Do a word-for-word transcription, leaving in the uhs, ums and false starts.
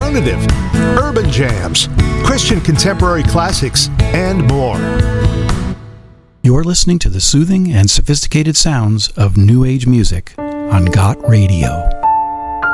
alternative, urban jams, Christian contemporary classics, and more. You're listening to the soothing and sophisticated sounds of New Age music on Got Radio.